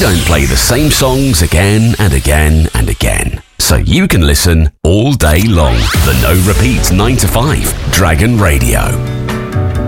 don't play the same songs again and again and again, so you can listen all day long. The No Repeat 9 to 5 Dragon Radio.